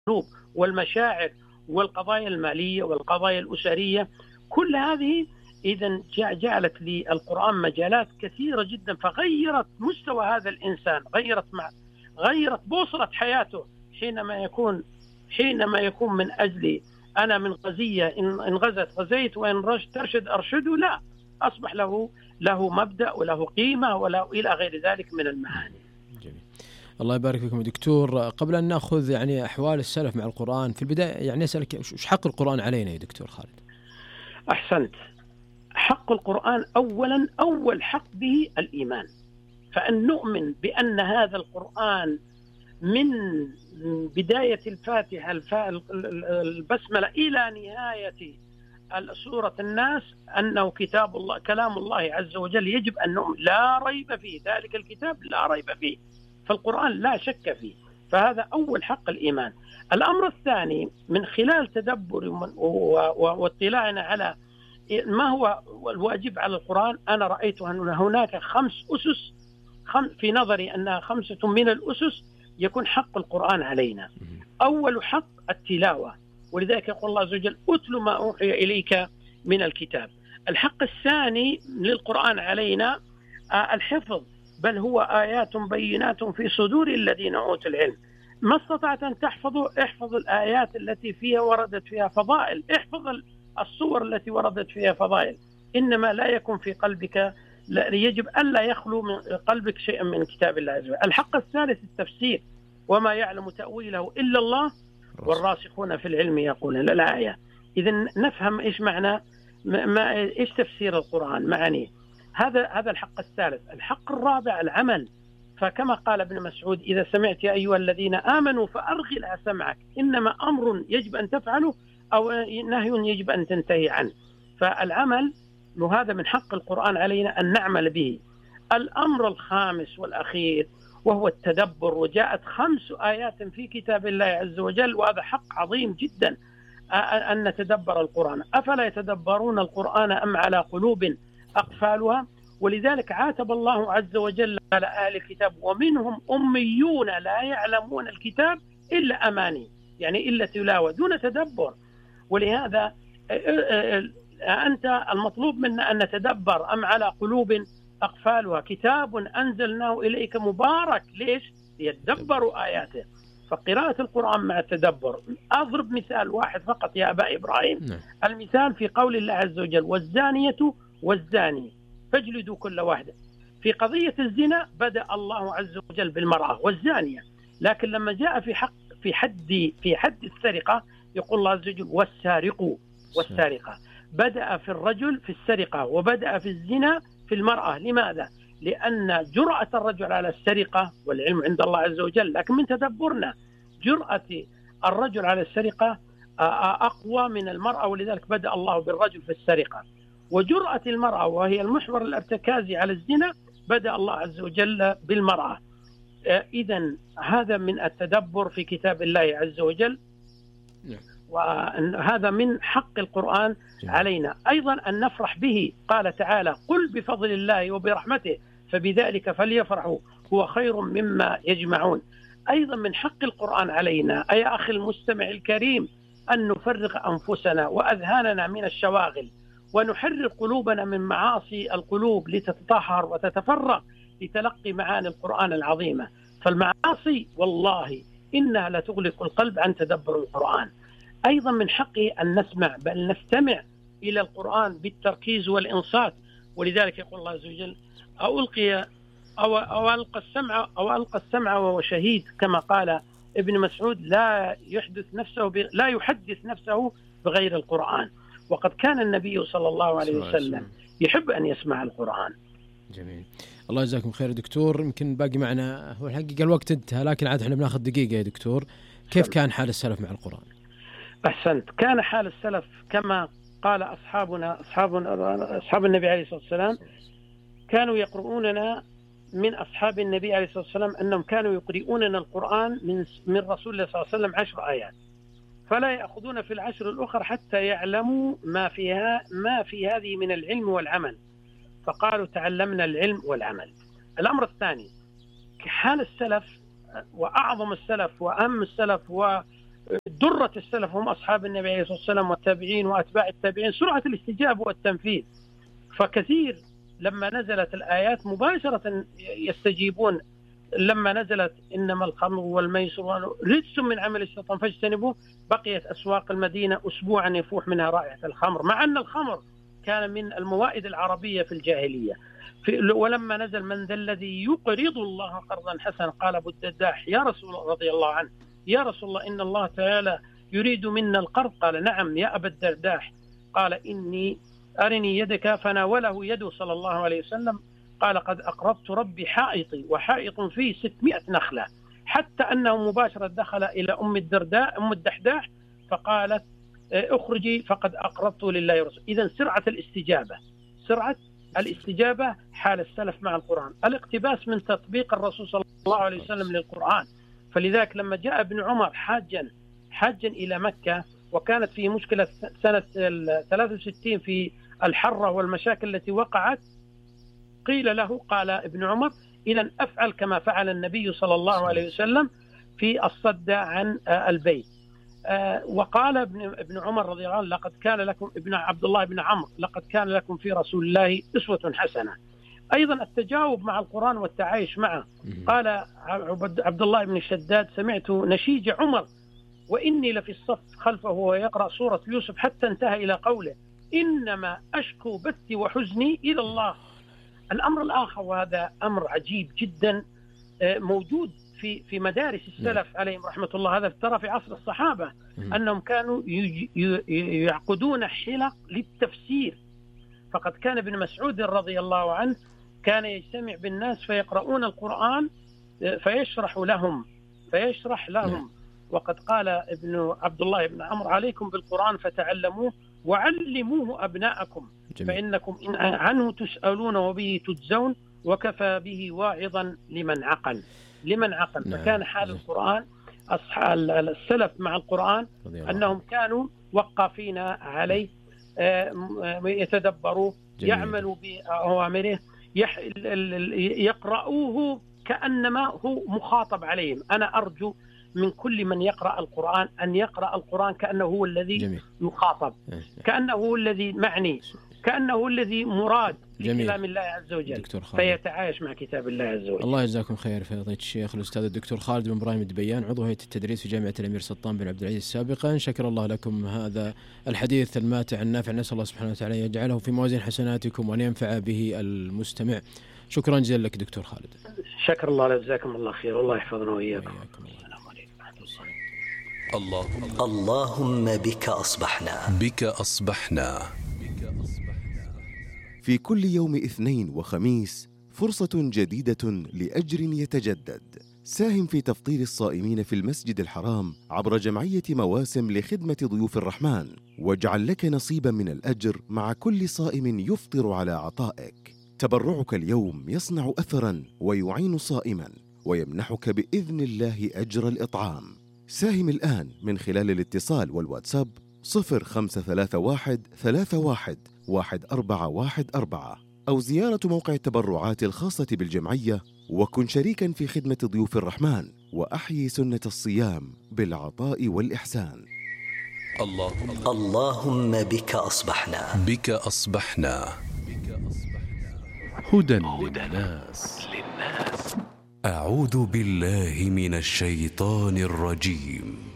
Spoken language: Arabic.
القلوب والمشاعر والقضايا المالية والقضايا الأسرية، كل هذه إذن جعلت للقرآن مجالات كثيرة جدا، فغيرت مستوى هذا الإنسان، غيرت بوصلة حياته. حينما يكون من أجلي أنا من غزية، إن غزت غزيت وإن ترشد أرشده، لا، أصبح له مبدأ وله قيمة وله إلى غير ذلك من المعاني. جميل. الله يبارك فيكم دكتور. قبل أن نأخذ يعني أحوال السلف مع القرآن، في البداية يعني أسألك وش حق القرآن علينا يا دكتور خالد؟ أحسنت. حق القرآن أولا، أول حق به الإيمان، فأن نؤمن بأن هذا القرآن من بداية الفاتحة البسملة إلى نهاية سورة الناس أنه كتاب الله، كلام الله عز وجل، يجب أن نؤمن لا ريب فيه، ذلك الكتاب لا ريب فيه، فالقرآن لا شك فيه، فهذا أول حق الإيمان. الأمر الثاني، من خلال تدبر واطلاعنا على ما هو الواجب على القرآن، أنا رأيت أن هناك 5 أسس، في نظري أنها 5 من الأسس يكون حق القرآن علينا. أول حق التلاوة، ولذلك يقول الله عز وجل أتل ما أوحي إليك من الكتاب. الحق الثاني للقرآن علينا الحفظ، بل هو آيات بينات في صدور الذين أوتوا العلم. ما استطعت أن تحفظوا، احفظ الآيات التي فيها وردت فيها فضائل، احفظ الصور التي وردت فيها فضائل، إنما لا يكون في قلبك، يجب ألا يخلو من قلبك شيئا من كتاب الله عز وجل. الحق الثالث التفسير، وما يعلم تأويله إلا الله والراسخون في العلم يقولون الآية. إذن نفهم إيش معنى إيش تفسير القرآن معانيه. هذا الحق الثالث. الحق الرابع العمل، فكما قال ابن مسعود إذا سمعت يا أيها الذين آمنوا فأرغلها سمعك، إنما أمر يجب أن تفعله أو نهي يجب أن تنتهي عنه، فالعمل وهذا من حق القرآن علينا أن نعمل به. الأمر الخامس والأخير وهو التدبر، وجاءت 5 آيات في كتاب الله عز وجل، وهذا حق عظيم جدا أن نتدبر القرآن. أفلا يتدبرون القرآن أم على قلوب أقفالها؟ ولذلك عاتب الله عز وجل على أهل الكتاب ومنهم أميون لا يعلمون الكتاب إلا أماني، يعني إلا تلاوة دون تدبر. ولهذا أنت المطلوب منا أن نتدبر أم على قلوب أقفالها كتاب أنزلناه إليك مبارك، ليش؟ ليتدبروا آياته. فقراءة القرآن مع التدبر. أضرب مثال واحد فقط يا أبا إبراهيم. المثال في قول الله عز وجل والزانية والزاني فاجلدوا كل واحدة. في قضية الزنا بدأ الله عز وجل بالمرأة والزانية، لكن لما جاء في حد السرقة يقول الله عز وجل والسارق والسارقة، بدأ في الرجل في السرقة وبدأ في الزنا في المرأة. لماذا؟ لأن جرأة الرجل على السرقة والعلم عند الله عز وجل، لكن من تدبرنا جرأة الرجل على السرقة أقوى من المرأة، ولذلك بدأ الله بالرجل في السرقة. وجرأة المرأة وهي المحور الارتكازي على الزنا بدأ الله عز وجل بالمرأة. إذن هذا من التدبر في كتاب الله عز وجل، وهذا من حق القرآن علينا. أيضا أن نفرح به، قال تعالى قل بفضل الله وبرحمته فبذلك فليفرحوا هو خير مما يجمعون. أيضا من حق القرآن علينا أي أخي المستمع الكريم أن نفرغ أنفسنا وأذهاننا من الشواغل، ونحرر قلوبنا من معاصي القلوب لتتطهر وتتفرغ لتلقي معاني القرآن العظيمة. فالمعاصي والله إنها لتغلق القلب عن تدبر القرآن. أيضا من حقه أن نسمع، بل نستمع إلى القرآن بالتركيز والإنصات. ولذلك يقول الله عز وجل أو ألقى السمع وهو شهيد، كما قال ابن مسعود لا يحدث نفسه بغير القرآن. وقد كان النبي صلى الله عليه وسلم يحب أن يسمع القرآن. جميل. الله يجزاكم خير دكتور. يمكن باقي معنا، هو الحقيقة الوقت انتهى، لكن عاد احنا بناخذ دقيقة يا دكتور. كيف كان حال السلف مع القرآن؟ أحسنت. كان حال السلف كما قال أصحاب النبي عليه الصلاة والسلام، كانوا يقرؤوننا من أصحاب النبي عليه الصلاة والسلام أنهم كانوا يقرؤوننا القرآن من رسول الله صلى الله عليه وسلم 10 آيات، فلا يأخذون في العشر الأخر حتى يعلموا ما في هذه من العلم والعمل، فقالوا تعلمنا العلم والعمل. الأمر الثاني حال السلف، وأعظم السلف وأهم السلف درة السلف هم أصحاب النبي عليه الصلاة والسلام والتابعين وأتباع التابعين، سرعة الاستجابة والتنفيذ. فكثير لما نزلت الآيات مباشرة يستجيبون. لما نزلت إنما الخمر والميسر رجس من عمل الشيطان فاجتنبوه، بقيت أسواق المدينة أسبوعا يفوح منها رائحة الخمر، مع أن الخمر كان من الموائد العربية في الجاهلية. ولما نزل من ذا الذي يقرض الله قرضا حسنا، قال أبو الدرداح يا رسول الله رضي الله عنه يا رسول الله إن الله تعالى يريد منا القرض. قال نعم يا أبا الدرداح. قال أرني يدك، فناوله يده صلى الله عليه وسلم. قال قد أقرضت ربي حائطي وحائط فيه 600 نخلة، حتى أنه مباشرة دخل إلى أم الدحداح فقالت اخرجي فقد أقرضت لله ورسوله. إذن سرعة الاستجابة حال السلف مع القرآن، الاقتباس من تطبيق الرسول صلى الله عليه وسلم للقرآن. فلذلك لما جاء ابن عمر حاجا إلى مكة، وكانت فيه مشكلة سنة 63 في الحرة والمشاكل التي وقعت، قيل له قال ابن عمر إذن أفعل كما فعل النبي صلى الله عليه وسلم في الصد عن البيت. وقال ابن عمر رضي الله عنه لقد كان لكم ابن عبد الله بن عمرو لقد كان لكم في رسول الله أسوة حسنة. أيضا التجاوب مع القرآن والتعايش معه. قال عبد الله بن شداد سمعت نشيج عمر وإني لفي الصف خلفه ويقرأ سورة يوسف حتى انتهى إلى قوله إنما أشكو بثي وحزني إلى الله. الأمر الآخر، وهذا أمر عجيب جدا موجود في مدارس السلف عليهم رحمة الله، هذا ترى في عصر الصحابة أنهم كانوا يعقدون حلق للتفسير. فقد كان ابن مسعود رضي الله عنه كان يجتمع بالناس فيقرؤون القرآن فيشرح لهم. وقد قال ابن عبد الله بن عمرو عليكم بالقرآن فتعلموه وعلموه أبناءكم فإنكم إن عنه تسألون وبه تجزون وكفى به واعظا لمن عقل. فكان حال القرآن أصحاب السلف مع القرآن أنهم كانوا وقافين عليه، يتدبروا، يعملوا بأوامره، يقرؤوه كأنما هو مخاطب عليهم. أنا أرجو من كل من يقرأ القرآن أن يقرأ القرآن كأنه هو الذي يخاطب، كأنه هو الذي معني، كأنه هو الذي مراد بكلام الله عز وجل، فيتعايش مع كتاب الله عز وجل. الله يجزاكم خير فضيلة الشيخ الأستاذ الدكتور خالد بن إبراهيم الدبيان، عضو هيئة التدريس في جامعة الأمير سلطان بن عبد العزيز سابقا. شكر الله لكم هذا الحديث الماتع النافع، نسأل الله سبحانه وتعالى يجعله في موازين حسناتكم وأن ينفع به المستمع. شكرا جزيلا لك دكتور خالد. شكر الله، جزاكم الله خير، والله يحفظنا وإياكم. اللهم بك أصبحنا. في كل يوم اثنين وخميس فرصة جديدة لأجر يتجدد. ساهم في تفطير الصائمين في المسجد الحرام عبر جمعية مواسم لخدمة ضيوف الرحمن، واجعل لك نصيبا من الأجر مع كل صائم يفطر على عطائك. تبرعك اليوم يصنع أثرا ويعين صائما ويمنحك بإذن الله أجر الإطعام. ساهم الآن من خلال الاتصال والواتساب 0531 31 1414 أو زيارة موقع التبرعات الخاصة بالجمعية، وكن شريكا في خدمة ضيوف الرحمن وأحيي سنة الصيام بالعطاء والإحسان. اللهم بك أصبحنا. هدى للناس. أعوذ بالله من الشيطان الرجيم.